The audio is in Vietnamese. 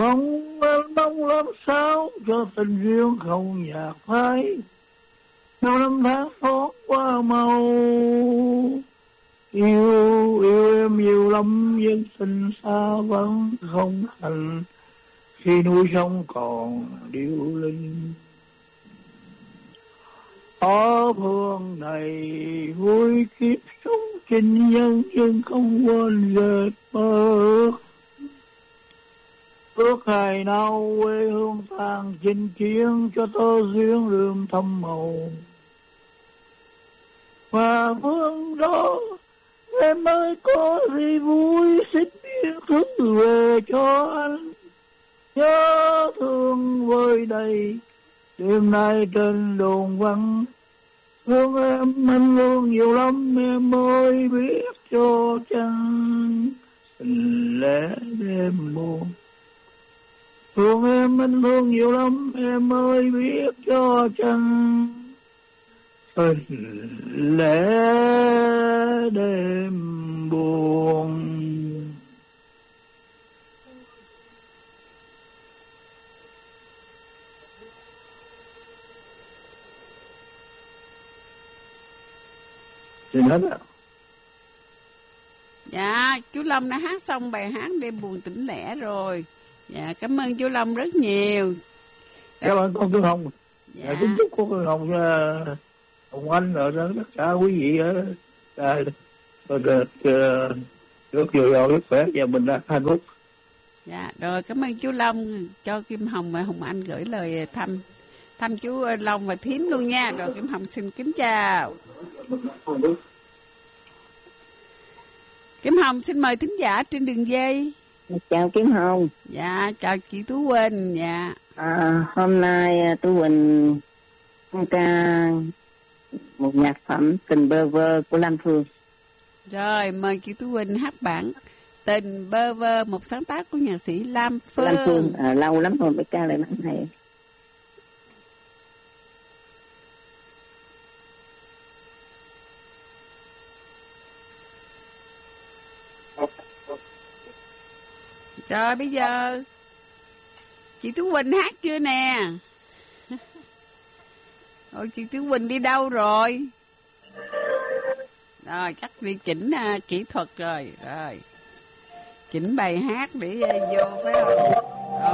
Mong làm sao cho tình duyên không nhạt phai. Nào năm tháng thoáng qua mau. Yêu em nhiều lắm nhưng tình xa vẫn không thành. Khi núi sông còn điêu linh. Ở phương này vui kiếp sống trình nhân nhưng không quên dệt mơ. Ước ngày nào quê hương tàn chinh chiến cho tơ duyên đường thăm màu. Mà phương đó em ơi có gì vui xin biết thứ về cho anh. Nhớ thương vơi đầy đêm nay trên đồn vắng. Thương em anh thương nhiều lắm em ơi biết cho chăng lẽ đêm buồn. Thương em anh thương nhiều lắm em ơi biết cho chăng lẽ đêm buồn. Xin hết ạ. Dạ, chú Long đã hát xong bài hát Đêm Buồn Tỉnh Lẻ rồi. Dạ, cảm ơn chú Long rất nhiều. Cảm ơn con Phương Hồng. Dạ. Kính chúc con Phương Hồng, Hồng Anh rồi đó, tất cả quý vị rất nhiều sức khỏe và mình đã hạnh phúc. Dạ, rồi cảm ơn chú Long cho Kim Hồng và Hồng Anh gửi lời thăm chú Long và Thím luôn nha. Rồi Kim Hồng xin kính chào. Kim Hồng xin mời thính giả trên đường dây. Chào Kim Hồng. Dạ, chào chị Tú Quỳnh. Dạ. Hôm nay Tú Quỳnh ca một nhạc phẩm Tình Bơ Vơ của Lam Phương. Rồi, mời chị Tú Quỳnh hát bản Tình Bơ Vơ, một sáng tác của nhạc sĩ Lam Phương. Lam Phương, lâu lắm rồi mới ca lại bản này. Rồi bây giờ chị Tú Quỳnh hát chưa nè? Ôi chị Tú Quỳnh đi đâu rồi? Rồi chắc đi chỉnh kỹ thuật rồi. Rồi chỉnh bài hát để vô phải không?